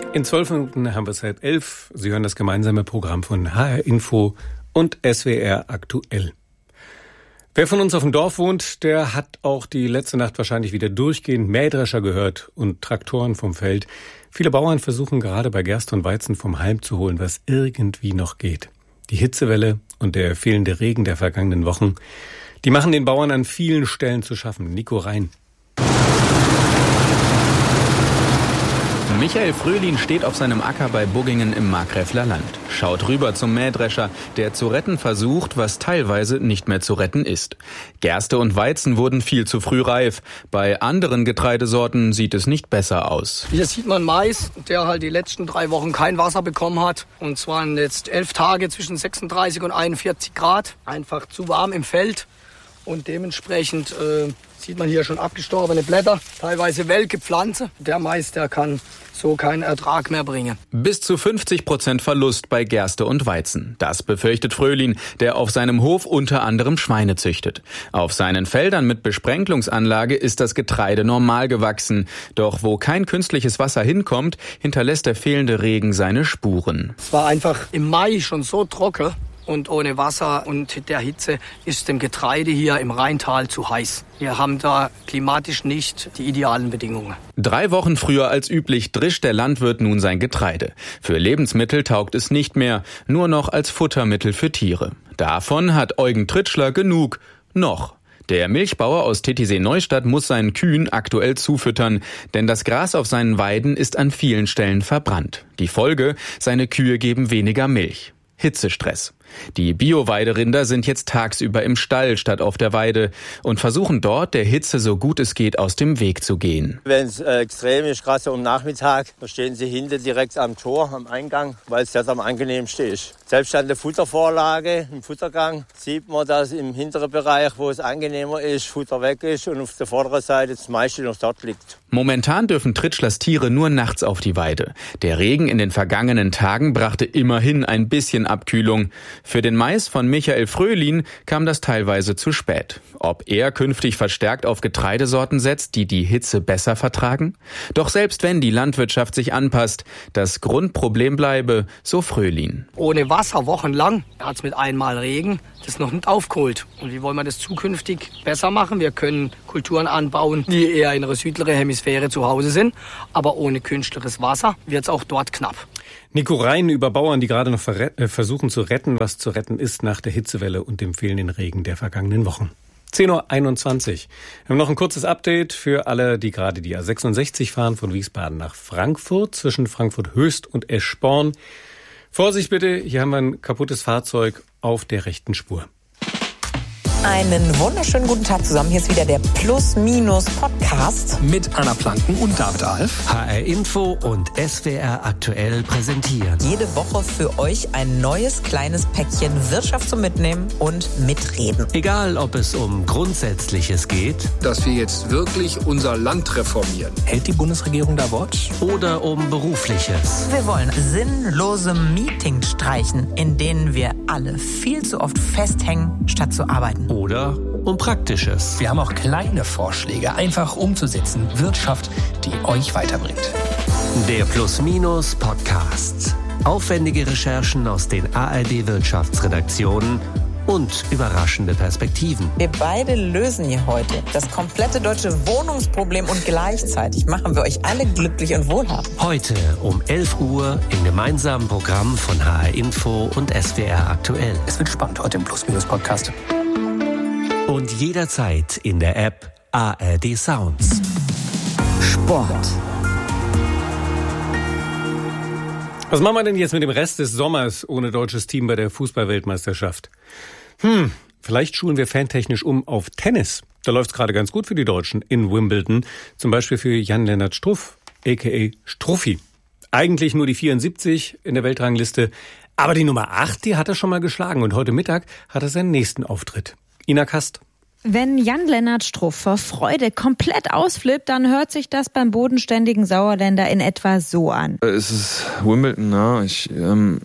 In 12 Minuten haben wir es seit 11. Sie hören das gemeinsame Programm von HR Info und SWR aktuell. Wer von uns auf dem Dorf wohnt, der hat auch die letzte Nacht wahrscheinlich wieder durchgehend Mähdrescher gehört und Traktoren vom Feld. Viele Bauern versuchen gerade bei Gerste und Weizen vom Halm zu holen, was irgendwie noch geht. Die Hitzewelle und der fehlende Regen der vergangenen Wochen, die machen den Bauern an vielen Stellen zu schaffen. Nico Rhein. Michael Fröhlin steht auf seinem Acker bei Buggingen im Markgräfler Land. Schaut rüber zum Mähdrescher, der zu retten versucht, was teilweise nicht mehr zu retten ist. Gerste und Weizen wurden viel zu früh reif. Bei anderen Getreidesorten sieht es nicht besser aus. Hier sieht man Mais, der halt die letzten 3 Wochen kein Wasser bekommen hat. Und zwar jetzt 11 Tage zwischen 36 und 41 Grad. Einfach zu warm im Feld. Und dementsprechend sieht man hier schon abgestorbene Blätter, teilweise welke Pflanze. Der Mais, der kann so keinen Ertrag mehr bringen. Bis zu 50% Verlust bei Gerste und Weizen. Das befürchtet Fröhlin, der auf seinem Hof unter anderem Schweine züchtet. Auf seinen Feldern mit Besprenkelungsanlage ist das Getreide normal gewachsen. Doch wo kein künstliches Wasser hinkommt, hinterlässt der fehlende Regen seine Spuren. Es war einfach im Mai schon so trocken. Und ohne Wasser und der Hitze ist dem Getreide hier im Rheintal zu heiß. Wir haben da klimatisch nicht die idealen Bedingungen. 3 Wochen früher als üblich drischt der Landwirt nun sein Getreide. Für Lebensmittel taugt es nicht mehr, nur noch als Futtermittel für Tiere. Davon hat Eugen Tritschler genug. Noch. Der Milchbauer aus Titisee-Neustadt muss seinen Kühen aktuell zufüttern, denn das Gras auf seinen Weiden ist an vielen Stellen verbrannt. Die Folge: seine Kühe geben weniger Milch. Hitzestress. Die Bio-Weiderinder sind jetzt tagsüber im Stall statt auf der Weide und versuchen dort, der Hitze so gut es geht aus dem Weg zu gehen. Wenn es extrem ist, gerade so am Nachmittag, da stehen sie hinten direkt am Tor, am Eingang, weil es das am angenehmsten ist. Selbst an der Futtervorlage, im Futtergang, sieht man, dass im hinteren Bereich, wo es angenehmer ist, Futter weg ist und auf der vorderen Seite das meiste noch dort liegt. Momentan dürfen Tritschlers Tiere nur nachts auf die Weide. Der Regen in den vergangenen Tagen brachte immerhin ein bisschen Abkühlung. Für den Mais von Michael Fröhlin kam das teilweise zu spät. Ob er künftig verstärkt auf Getreidesorten setzt, die die Hitze besser vertragen? Doch selbst wenn die Landwirtschaft sich anpasst, das Grundproblem bleibe, so Fröhlin. Ohne Wasser wochenlang hat es mit einmal Regen das noch nicht aufgeholt. Und wie wollen wir das zukünftig besser machen? Wir können Kulturen anbauen, die eher in der südlichen Hemisphäre zu Hause sind. Aber ohne künstliches Wasser wird es auch dort knapp. Nico Rhein über Bauern, die gerade noch versuchen zu retten, was zu retten ist nach der Hitzewelle und dem fehlenden Regen der vergangenen Wochen. 10.21 Uhr. Wir haben noch ein kurzes Update für alle, die gerade die A66 fahren von Wiesbaden nach Frankfurt, zwischen Frankfurt Höchst und Eschborn. Vorsicht bitte, hier haben wir ein kaputtes Fahrzeug auf der rechten Spur. Einen wunderschönen guten Tag zusammen. Hier ist wieder der Plus-Minus-Podcast. Mit Anna Planken und David Alf. HR Info und SWR aktuell präsentieren. Jede Woche für euch ein neues kleines Päckchen Wirtschaft zum Mitnehmen und Mitreden. Egal, ob es um Grundsätzliches geht. Dass wir jetzt wirklich unser Land reformieren. Hält die Bundesregierung da Wort? Oder um Berufliches. Wir wollen sinnlose Meetings streichen, in denen wir alle viel zu oft festhängen, statt zu arbeiten. Oder um Praktisches. Wir haben auch kleine Vorschläge, einfach umzusetzen. Wirtschaft, die euch weiterbringt. Der Plus-Minus-Podcast. Aufwendige Recherchen aus den ARD-Wirtschaftsredaktionen und überraschende Perspektiven. Wir beide lösen hier heute das komplette deutsche Wohnungsproblem und gleichzeitig machen wir euch alle glücklich und wohlhabend. Heute um 11 Uhr im gemeinsamen Programm von HR Info und SWR aktuell. Es wird spannend heute im Plus-Minus-Podcast. Und jederzeit in der App ARD Sounds. Sport. Was machen wir denn jetzt mit dem Rest des Sommers ohne deutsches Team bei der Fußball-Weltmeisterschaft? Vielleicht schulen wir fantechnisch um auf Tennis. Da läuft's gerade ganz gut für die Deutschen in Wimbledon. Zum Beispiel für Jan-Lennart Struff, a.k.a. Struffi. Eigentlich nur die 74 in der Weltrangliste. Aber die Nummer 8, die hat er schon mal geschlagen. Und heute Mittag hat er seinen nächsten Auftritt. Ina Kast. Wenn Jan-Lennart Struff vor Freude komplett ausflippt, dann hört sich das beim bodenständigen Sauerländer in etwa so an. Es ist Wimbledon, ne?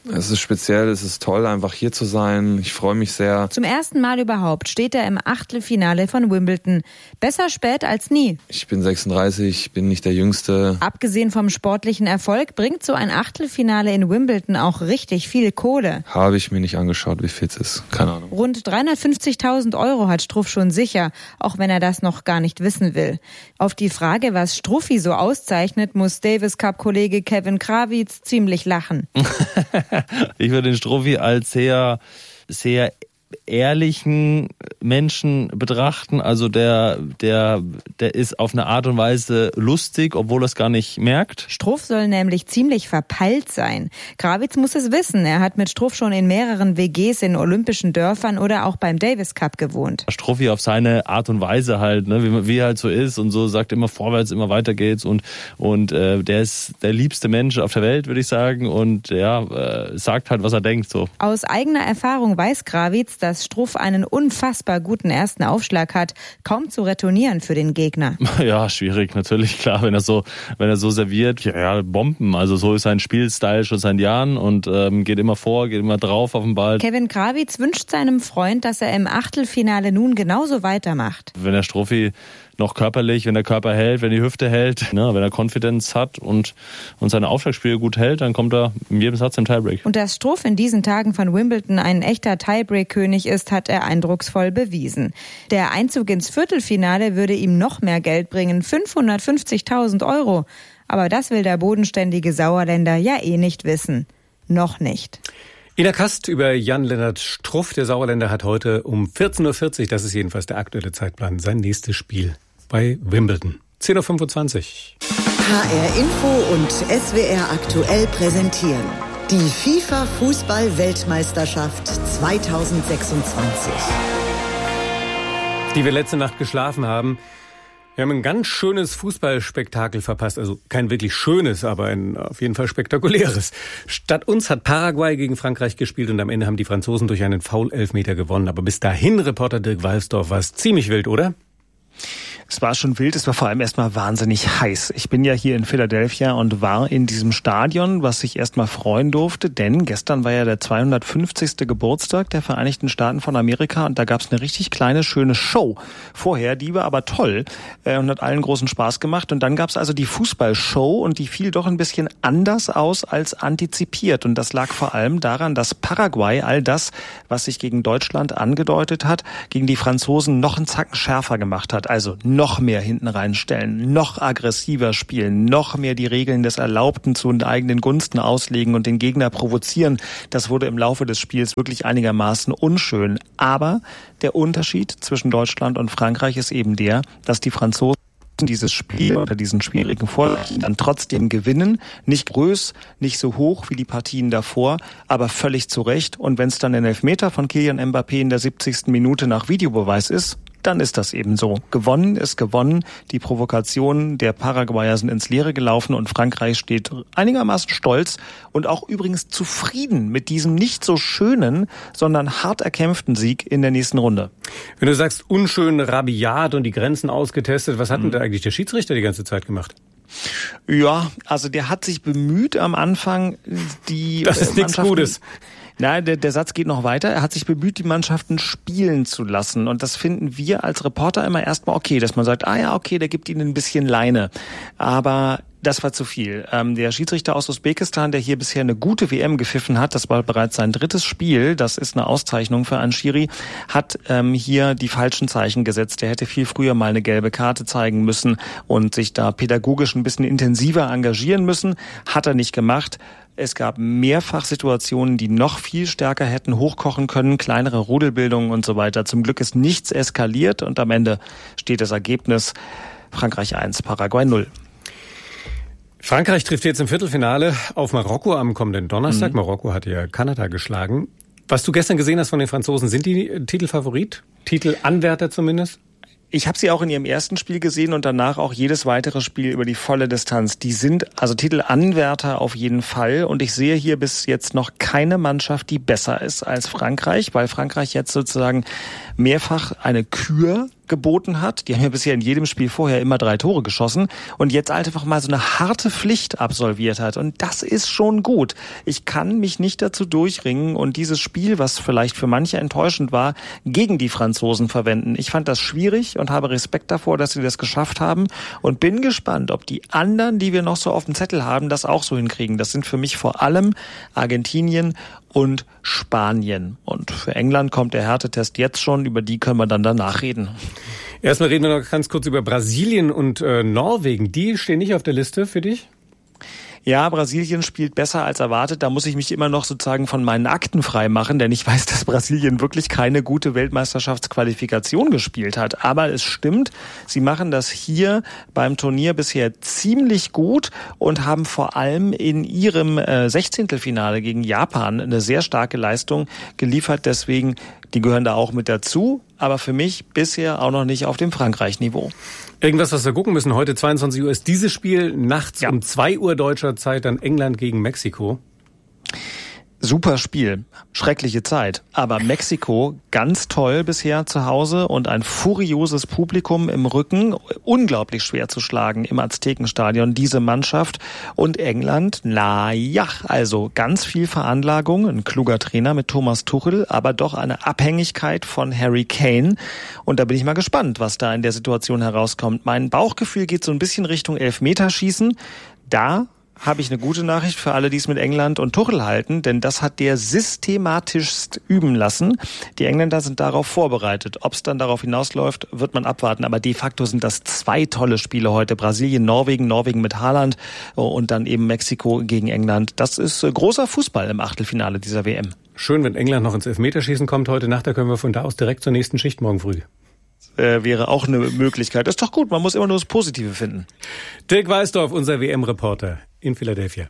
Es ist speziell, es ist toll, einfach hier zu sein. Ich freue mich sehr. Zum ersten Mal überhaupt steht er im Achtelfinale von Wimbledon. Besser spät als nie. Ich bin 36, bin nicht der Jüngste. Abgesehen vom sportlichen Erfolg bringt so ein Achtelfinale in Wimbledon auch richtig viel Kohle. Habe ich mir nicht angeschaut, wie viel es ist. Keine Ahnung. Rund 350.000 € hat Struff schon sicher, auch wenn er das noch gar nicht wissen will. Auf die Frage, was Struffi so auszeichnet, muss Davis Cup-Kollege Kevin Krawitz ziemlich lachen. Ich würde den Struffi als sehr, sehr ehrlichen Menschen betrachten. Also der ist auf eine Art und Weise lustig, obwohl er es gar nicht merkt. Struff soll nämlich ziemlich verpeilt sein. Krawitz muss es wissen. Er hat mit Struff schon in mehreren WGs in olympischen Dörfern oder auch beim Davis Cup gewohnt. Struffi auf seine Art und Weise halt, ne, wie er halt so ist und so, sagt immer vorwärts, immer weiter geht's und der ist der liebste Mensch auf der Welt, würde ich sagen, und sagt halt, was er denkt. So. Aus eigener Erfahrung weiß Krawitz, dass Struff einen unfassbar guten ersten Aufschlag hat, kaum zu retournieren für den Gegner. Ja, schwierig, natürlich, klar, wenn er so serviert, ja, Bomben, also so ist sein Spielstyle schon seit Jahren und geht immer vor, geht immer drauf auf den Ball. Kevin Krawitz wünscht seinem Freund, dass er im Achtelfinale nun genauso weitermacht. Wenn der Struffi noch körperlich, wenn der Körper hält, wenn die Hüfte hält, ne, wenn er Confidence hat und seine Aufschlagspiele gut hält, dann kommt er in jedem Satz im Tiebreak. Und dass Struff in diesen Tagen von Wimbledon ein echter Tiebreak-König ist, hat er eindrucksvoll bewiesen. Der Einzug ins Viertelfinale würde ihm noch mehr Geld bringen, 550.000 €. Aber das will der bodenständige Sauerländer ja nicht wissen. Noch nicht. Ina Kast über Jan-Lennart Struff. Der Sauerländer hat heute um 14.40 Uhr, das ist jedenfalls der aktuelle Zeitplan, sein nächstes Spiel bei Wimbledon. 10.25 Uhr. HR Info und SWR aktuell präsentieren die FIFA-Fußball-Weltmeisterschaft 2026. Die wir letzte Nacht geschlafen haben. Wir haben ein ganz schönes Fußballspektakel verpasst. Also kein wirklich schönes, aber ein auf jeden Fall spektakuläres. Statt uns hat Paraguay gegen Frankreich gespielt und am Ende haben die Franzosen durch einen Foul-Elfmeter gewonnen. Aber bis dahin, Reporter Dirk Walfsdorf, war es ziemlich wild, oder? Es war schon wild, es war vor allem erstmal wahnsinnig heiß. Ich bin ja hier in Philadelphia und war in diesem Stadion, was ich erstmal freuen durfte, denn gestern war ja der 250. Geburtstag der Vereinigten Staaten von Amerika und da gab es eine richtig kleine, schöne Show vorher, die war aber toll und hat allen großen Spaß gemacht. Und dann gab es also die Fußballshow und die fiel doch ein bisschen anders aus als antizipiert. Und das lag vor allem daran, dass Paraguay all das, was sich gegen Deutschland angedeutet hat, gegen die Franzosen noch einen Zacken schärfer gemacht hat. Also noch mehr hinten reinstellen, noch aggressiver spielen, noch mehr die Regeln des Erlaubten zu eigenen Gunsten auslegen und den Gegner provozieren. Das wurde im Laufe des Spiels wirklich einigermaßen unschön. Aber der Unterschied zwischen Deutschland und Frankreich ist eben der, dass die Franzosen dieses Spiel oder diesen schwierigen Vorlauf dann trotzdem gewinnen. Nicht groß, nicht so hoch wie die Partien davor, aber völlig zu Recht. Und wenn es dann ein Elfmeter von Kylian Mbappé in der 70. Minute nach Videobeweis ist, dann ist das eben so. Gewonnen ist gewonnen. Die Provokationen der Paraguayer sind ins Leere gelaufen und Frankreich steht einigermaßen stolz und auch übrigens zufrieden mit diesem nicht so schönen, sondern hart erkämpften Sieg in der nächsten Runde. Wenn du sagst, unschön, rabiat und die Grenzen ausgetestet, was hat denn da eigentlich der Schiedsrichter die ganze Zeit gemacht? Ja, also der hat sich bemüht am Anfang, die Das ist nichts Gutes. Nein, der Satz geht noch weiter. Er hat sich bemüht, die Mannschaften spielen zu lassen. Und das finden wir als Reporter immer erstmal okay, dass man sagt, okay, der gibt ihnen ein bisschen Leine. Aber das war zu viel. Der Schiedsrichter aus Usbekistan, der hier bisher eine gute WM gepfiffen hat, das war bereits sein drittes Spiel, das ist eine Auszeichnung für einen Schiri, hat hier die falschen Zeichen gesetzt. Der hätte viel früher mal eine gelbe Karte zeigen müssen und sich da pädagogisch ein bisschen intensiver engagieren müssen. Hat er nicht gemacht. Es gab mehrfach Situationen, die noch viel stärker hätten hochkochen können, kleinere Rudelbildungen und so weiter. Zum Glück ist nichts eskaliert und am Ende steht das Ergebnis Frankreich 1, Paraguay 0. Frankreich trifft jetzt im Viertelfinale auf Marokko am kommenden Donnerstag. Marokko hat ja Kanada geschlagen. Was du gestern gesehen hast von den Franzosen, sind die Titelfavorit? Titelanwärter zumindest? Ich habe sie auch in ihrem ersten Spiel gesehen und danach auch jedes weitere Spiel über die volle Distanz. Die sind also Titelanwärter auf jeden Fall und ich sehe hier bis jetzt noch keine Mannschaft, die besser ist als Frankreich, weil Frankreich jetzt sozusagen mehrfach eine Kür geboten hat. Die haben ja bisher in jedem Spiel vorher immer 3 Tore geschossen und jetzt einfach mal so eine harte Pflicht absolviert hat. Und das ist schon gut. Ich kann mich nicht dazu durchringen und dieses Spiel, was vielleicht für manche enttäuschend war, gegen die Franzosen verwenden. Ich fand das schwierig und habe Respekt davor, dass sie das geschafft haben und bin gespannt, ob die anderen, die wir noch so auf dem Zettel haben, das auch so hinkriegen. Das sind für mich vor allem Argentinien und Spanien. Und für England kommt der Härtetest jetzt schon, über die können wir dann danach reden. Erstmal reden wir noch ganz kurz über Brasilien und Norwegen. Die stehen nicht auf der Liste für dich? Ja, Brasilien spielt besser als erwartet. Da muss ich mich immer noch sozusagen von meinen Akten frei machen, denn ich weiß, dass Brasilien wirklich keine gute Weltmeisterschaftsqualifikation gespielt hat. Aber es stimmt, sie machen das hier beim Turnier bisher ziemlich gut und haben vor allem in ihrem 16. gegen Japan eine sehr starke Leistung geliefert. Deswegen, die gehören da auch mit dazu. Aber für mich bisher auch noch nicht auf dem Frankreich-Niveau. Irgendwas, was wir gucken müssen. Heute 22 Uhr ist dieses Spiel. Nachts um 2 Uhr deutscher Zeit dann England gegen Mexiko. Super Spiel, schreckliche Zeit. Aber Mexiko ganz toll bisher zu Hause und ein furioses Publikum im Rücken. Unglaublich schwer zu schlagen im Aztekenstadion, diese Mannschaft. Und England, also ganz viel Veranlagung, ein kluger Trainer mit Thomas Tuchel, aber doch eine Abhängigkeit von Harry Kane. Und da bin ich mal gespannt, was da in der Situation herauskommt. Mein Bauchgefühl geht so ein bisschen Richtung Elfmeterschießen. Da habe ich eine gute Nachricht für alle, die es mit England und Tuchel halten, denn das hat der systematischst üben lassen. Die Engländer sind darauf vorbereitet. Ob es dann darauf hinausläuft, wird man abwarten. Aber de facto sind das 2 tolle Spiele heute. Brasilien, Norwegen mit Haaland und dann eben Mexiko gegen England. Das ist großer Fußball im Achtelfinale dieser WM. Schön, wenn England noch ins Elfmeterschießen kommt heute Nacht. Da können wir von da aus direkt zur nächsten Schicht morgen früh. Wäre auch eine Möglichkeit. Das ist doch gut, man muss immer nur das Positive finden. Dirk Weißdorf, unser WM-Reporter in Philadelphia.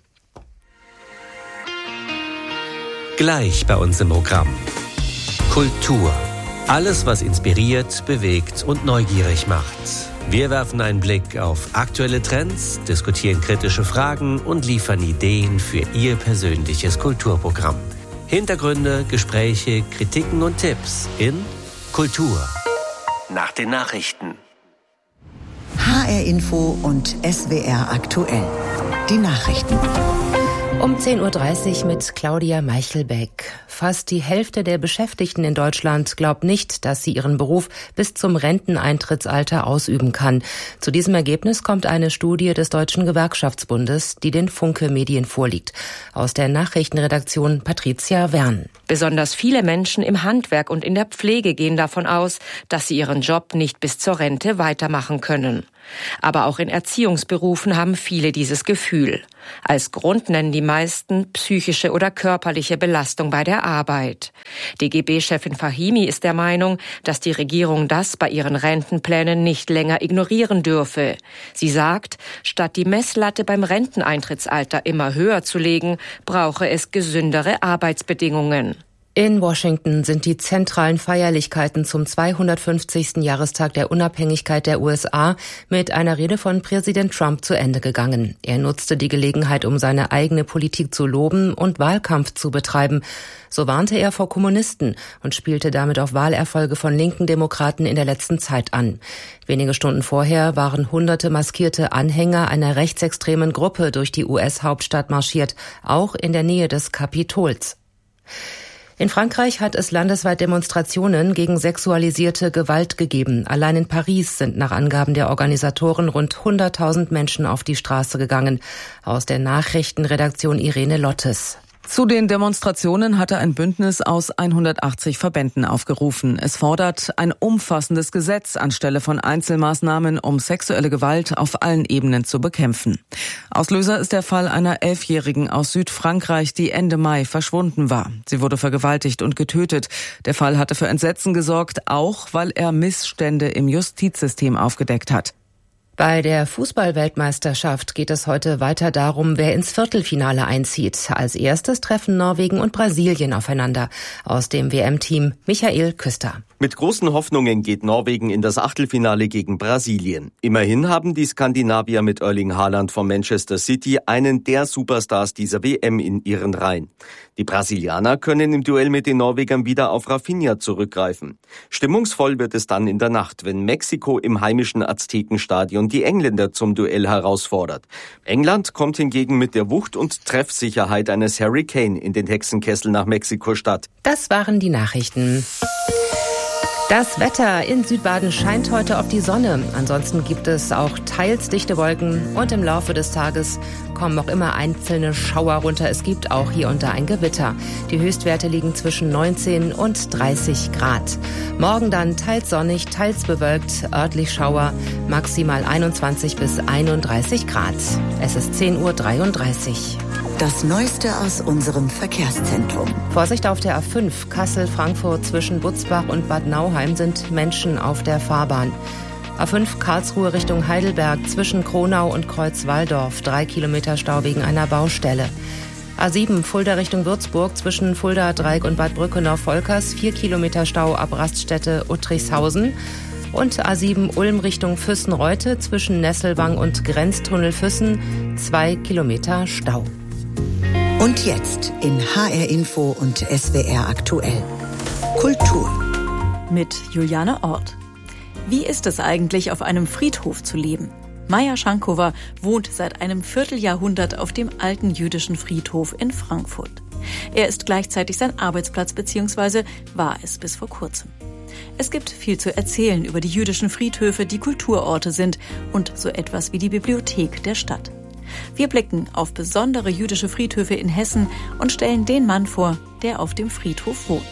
Gleich bei uns im Programm. Kultur. Alles, was inspiriert, bewegt und neugierig macht. Wir werfen einen Blick auf aktuelle Trends, diskutieren kritische Fragen und liefern Ideen für Ihr persönliches Kulturprogramm. Hintergründe, Gespräche, Kritiken und Tipps in Kultur. Nach den Nachrichten. HR Info und SWR aktuell. Die Nachrichten. Um 10.30 Uhr mit Claudia Meichelbeck. Fast die Hälfte der Beschäftigten in Deutschland glaubt nicht, dass sie ihren Beruf bis zum Renteneintrittsalter ausüben kann. Zu diesem Ergebnis kommt eine Studie des Deutschen Gewerkschaftsbundes, die den Funke Medien vorliegt. Aus der Nachrichtenredaktion Patricia Wern. Besonders viele Menschen im Handwerk und in der Pflege gehen davon aus, dass sie ihren Job nicht bis zur Rente weitermachen können. Aber auch in Erziehungsberufen haben viele dieses Gefühl. Als Grund nennen die meisten psychische oder körperliche Belastung bei der Arbeit. DGB-Chefin Fahimi ist der Meinung, dass die Regierung das bei ihren Rentenplänen nicht länger ignorieren dürfe. Sie sagt, statt die Messlatte beim Renteneintrittsalter immer höher zu legen, brauche es gesündere Arbeitsbedingungen. In Washington sind die zentralen Feierlichkeiten zum 250. Jahrestag der Unabhängigkeit der USA mit einer Rede von Präsident Trump zu Ende gegangen. Er nutzte die Gelegenheit, um seine eigene Politik zu loben und Wahlkampf zu betreiben. So warnte er vor Kommunisten und spielte damit auf Wahlerfolge von linken Demokraten in der letzten Zeit an. Wenige Stunden vorher waren hunderte maskierte Anhänger einer rechtsextremen Gruppe durch die US-Hauptstadt marschiert, auch in der Nähe des Kapitols. In Frankreich hat es landesweit Demonstrationen gegen sexualisierte Gewalt gegeben. Allein in Paris sind nach Angaben der Organisatoren rund 100.000 Menschen auf die Straße gegangen. Aus der Nachrichtenredaktion Irene Lottes. Zu den Demonstrationen hatte ein Bündnis aus 180 Verbänden aufgerufen. Es fordert ein umfassendes Gesetz anstelle von Einzelmaßnahmen, um sexuelle Gewalt auf allen Ebenen zu bekämpfen. Auslöser ist der Fall einer 11-Jährigen aus Südfrankreich, die Ende Mai verschwunden war. Sie wurde vergewaltigt und getötet. Der Fall hatte für Entsetzen gesorgt, auch weil er Missstände im Justizsystem aufgedeckt hat. Bei der Fußball-Weltmeisterschaft geht es heute weiter darum, wer ins Viertelfinale einzieht. Als erstes treffen Norwegen und Brasilien aufeinander. Aus dem WM-Team Michael Küster. Mit großen Hoffnungen geht Norwegen in das Achtelfinale gegen Brasilien. Immerhin haben die Skandinavier mit Erling Haaland von Manchester City einen der Superstars dieser WM in ihren Reihen. Die Brasilianer können im Duell mit den Norwegern wieder auf Rafinha zurückgreifen. Stimmungsvoll wird es dann in der Nacht, wenn Mexiko im heimischen Aztekenstadion die Engländer zum Duell herausfordert. England kommt hingegen mit der Wucht und Treffsicherheit eines Harry Kane in den Hexenkessel nach Mexiko-Stadt. Das waren die Nachrichten. Das Wetter in Südbaden scheint heute auf die Sonne. Ansonsten gibt es auch teils dichte Wolken und im Laufe des Tages kommen auch immer einzelne Schauer runter. Es gibt auch hier und da ein Gewitter. Die Höchstwerte liegen zwischen 19 und 30 Grad. Morgen dann teils sonnig, teils bewölkt, örtlich Schauer, maximal 21 bis 31 Grad. Es ist 10:33 Uhr. Das Neueste aus unserem Verkehrszentrum. Vorsicht auf der A5 Kassel-Frankfurt zwischen Butzbach und Bad Nauheim sind Menschen auf der Fahrbahn. A5 Karlsruhe Richtung Heidelberg zwischen Kronau und Kreuz-Walldorf 3 Kilometer Stau wegen einer Baustelle. A7 Fulda Richtung Würzburg zwischen Fulda Dreieck und Bad Brückenau-Volkers 4 Kilometer Stau ab Raststätte Uttrichshausen. Und A7 Ulm Richtung Füssen-Reute zwischen Nesselwang und Grenztunnel Füssen 2 Kilometer Stau. Und jetzt in HR Info und SWR aktuell. Kultur. Mit Juliane Ort. Wie ist es eigentlich, auf einem Friedhof zu leben? Maja Schankowa wohnt seit einem Vierteljahrhundert auf dem alten jüdischen Friedhof in Frankfurt. Er ist gleichzeitig sein Arbeitsplatz bzw. war es bis vor kurzem. Es gibt viel zu erzählen über die jüdischen Friedhöfe, die Kulturorte sind und so etwas wie die Bibliothek der Stadt. Wir blicken auf besondere jüdische Friedhöfe in Hessen und stellen den Mann vor, der auf dem Friedhof wohnt.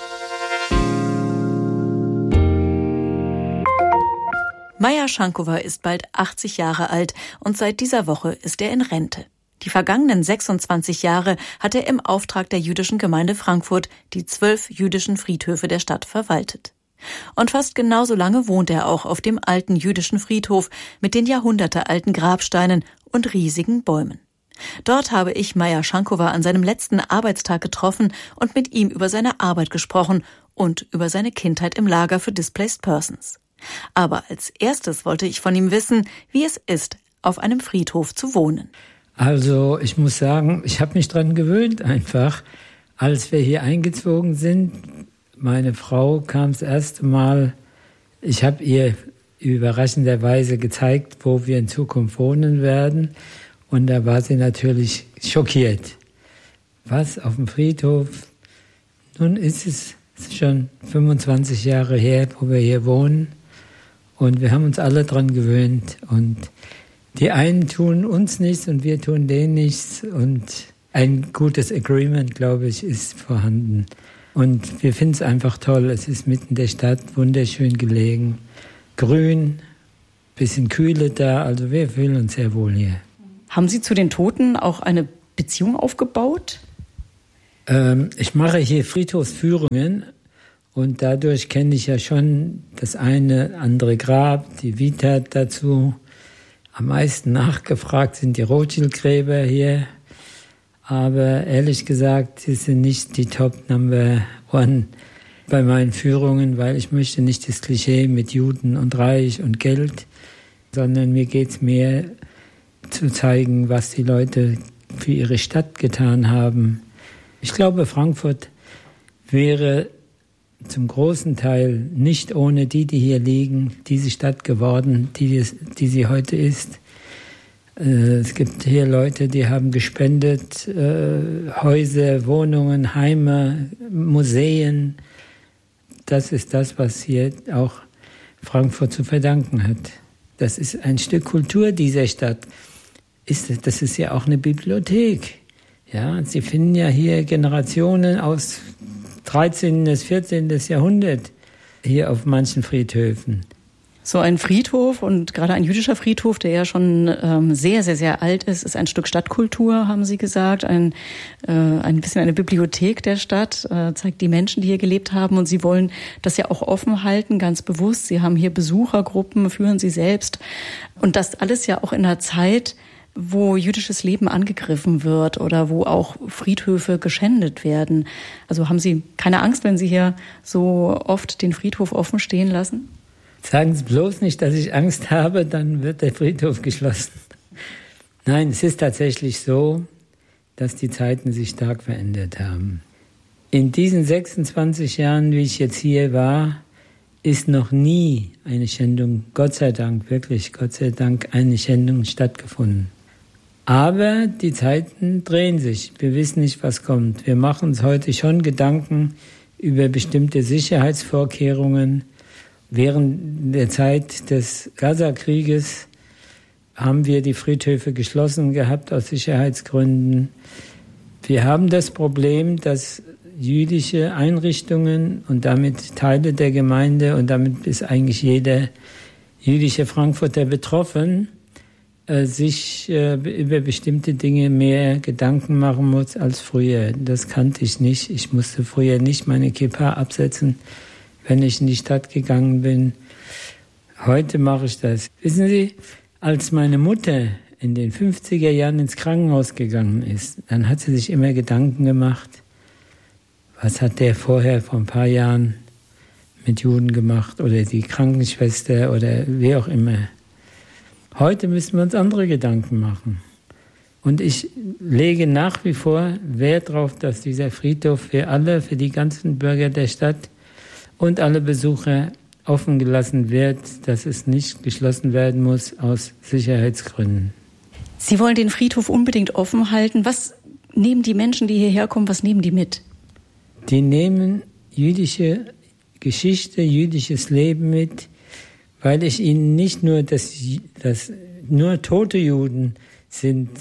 Maja Schankowa ist bald 80 Jahre alt und seit dieser Woche ist er in Rente. Die vergangenen 26 Jahre hat er im Auftrag der jüdischen Gemeinde Frankfurt die 12 jüdischen Friedhöfe der Stadt verwaltet. Und fast genauso lange wohnt er auch auf dem alten jüdischen Friedhof mit den jahrhundertealten Grabsteinen und riesigen Bäumen. Dort habe ich Maja Schankowa an seinem letzten Arbeitstag getroffen und mit ihm über seine Arbeit gesprochen und über seine Kindheit im Lager für Displaced Persons. Aber als erstes wollte ich von ihm wissen, wie es ist, auf einem Friedhof zu wohnen. Also ich muss sagen, ich habe mich dran gewöhnt einfach. Als wir hier eingezogen sind, meine Frau kam das erste Mal, ich habe ihr überraschenderweise gezeigt, wo wir in Zukunft wohnen werden. Und da war sie natürlich schockiert. Was, auf dem Friedhof? Nun ist es schon 25 Jahre her, wo wir hier wohnen. Und wir haben uns alle dran gewöhnt. Und die einen tun uns nichts und wir tun denen nichts. Und ein gutes Agreement, glaube ich, ist vorhanden. Und wir finden es einfach toll. Es ist mitten in der Stadt, wunderschön gelegen. Grün, bisschen Kühle da. Also wir fühlen uns sehr wohl hier. Haben Sie zu den Toten auch eine Beziehung aufgebaut? Ich mache hier Friedhofsführungen. Und dadurch kenne ich ja schon das eine andere Grab, die Vita dazu. Am meisten nachgefragt sind die Rothschild-Gräber hier. Aber ehrlich gesagt, sie sind nicht die Top Number One bei meinen Führungen, weil ich möchte nicht das Klischee mit Juden und Reich und Geld, sondern mir geht's mehr zu zeigen, was die Leute für ihre Stadt getan haben. Ich glaube, Frankfurt wäre zum großen Teil nicht ohne die hier liegen, diese Stadt geworden, die sie heute ist. Es gibt hier Leute, die haben gespendet, Häuser, Wohnungen, Heime, Museen. Das ist das, was hier auch Frankfurt zu verdanken hat. Das ist ein Stück Kultur dieser Stadt. Das ist ja auch eine Bibliothek. Ja, Sie finden ja hier Generationen aus 13. bis 14. Jahrhundert hier auf manchen Friedhöfen. So ein Friedhof und gerade ein jüdischer Friedhof, der ja schon sehr, sehr, sehr alt ist ein Stück Stadtkultur, haben Sie gesagt, ein bisschen eine Bibliothek der Stadt, zeigt die Menschen, die hier gelebt haben, und Sie wollen das ja auch offen halten, ganz bewusst. Sie haben hier Besuchergruppen, führen Sie selbst, und das alles ja auch in einer Zeit, wo jüdisches Leben angegriffen wird oder wo auch Friedhöfe geschändet werden. Also haben Sie keine Angst, wenn Sie hier so oft den Friedhof offen stehen lassen? Sagen Sie bloß nicht, dass ich Angst habe, dann wird der Friedhof geschlossen. Nein, es ist tatsächlich so, dass die Zeiten sich stark verändert haben. In diesen 26 Jahren, wie ich jetzt hier war, ist noch nie eine Schändung, Gott sei Dank, wirklich Gott sei Dank, eine Schändung stattgefunden. Aber die Zeiten drehen sich. Wir wissen nicht, was kommt. Wir machen uns heute schon Gedanken über bestimmte Sicherheitsvorkehrungen. Während der Zeit des Gaza-Krieges haben wir die Friedhöfe geschlossen gehabt aus Sicherheitsgründen. Wir haben das Problem, dass jüdische Einrichtungen und damit Teile der Gemeinde, und damit ist eigentlich jeder jüdische Frankfurter betroffen, sich über bestimmte Dinge mehr Gedanken machen muss als früher. Das kannte ich nicht. Ich musste früher nicht meine Kippa absetzen, wenn ich in die Stadt gegangen bin. Heute mache ich das. Wissen Sie, als meine Mutter in den 50er Jahren ins Krankenhaus gegangen ist, dann hat sie sich immer Gedanken gemacht, was hat der vorher vor ein paar Jahren mit Juden gemacht oder die Krankenschwester oder wie auch immer. Heute müssen wir uns andere Gedanken machen. Und ich lege nach wie vor Wert darauf, dass dieser Friedhof für alle, für die ganzen Bürger der Stadt und alle Besucher offen gelassen wird, dass es nicht geschlossen werden muss aus Sicherheitsgründen. Sie wollen den Friedhof unbedingt offen halten. Was nehmen die Menschen, die hierher kommen, was nehmen die mit? Die nehmen jüdische Geschichte, jüdisches Leben mit, weil ich ihnen nicht nur, dass nur tote Juden sind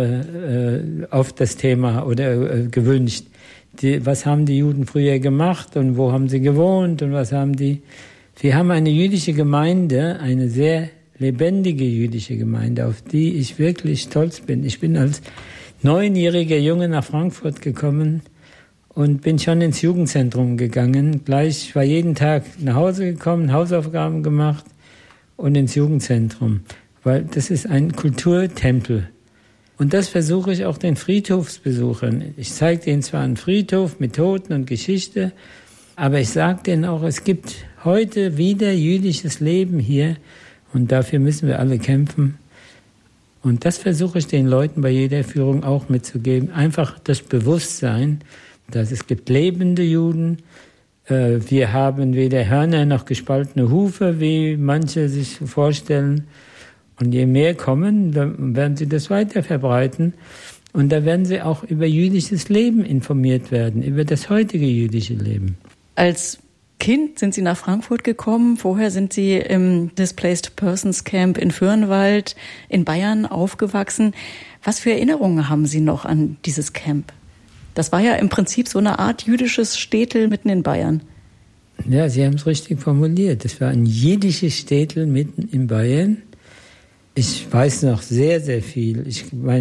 auf das Thema oder gewünscht. Was haben die Juden früher gemacht und wo haben sie gewohnt und was haben die... Wir haben eine jüdische Gemeinde, eine sehr lebendige jüdische Gemeinde, auf die ich wirklich stolz bin. Ich bin als 9-jähriger Junge nach Frankfurt gekommen und bin schon ins Jugendzentrum gegangen. Ich war jeden Tag nach Hause gekommen, Hausaufgaben gemacht und ins Jugendzentrum, weil das ist ein Kulturtempel. Und das versuche ich auch den Friedhofsbesuchern. Ich zeige denen zwar einen Friedhof mit Toten und Geschichte, aber ich sage denen auch, es gibt heute wieder jüdisches Leben hier und dafür müssen wir alle kämpfen. Und das versuche ich den Leuten bei jeder Führung auch mitzugeben. Einfach das Bewusstsein, dass es gibt lebende Juden. Wir haben weder Hörner noch gespaltene Hufe, wie manche sich vorstellen. Und je mehr kommen, dann werden sie das weiter verbreiten. Und da werden sie auch über jüdisches Leben informiert werden, über das heutige jüdische Leben. Als Kind sind Sie nach Frankfurt gekommen. Vorher sind Sie im Displaced Persons Camp in Fürnwald in Bayern aufgewachsen. Was für Erinnerungen haben Sie noch an dieses Camp? Das war ja im Prinzip so eine Art jüdisches Städtel mitten in Bayern. Ja, Sie haben es richtig formuliert. Das war ein jiddisches Städtel mitten in Bayern. Ich weiß noch sehr, sehr viel.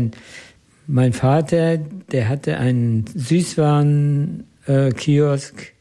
Mein Vater, der hatte einen Süßwarenkiosk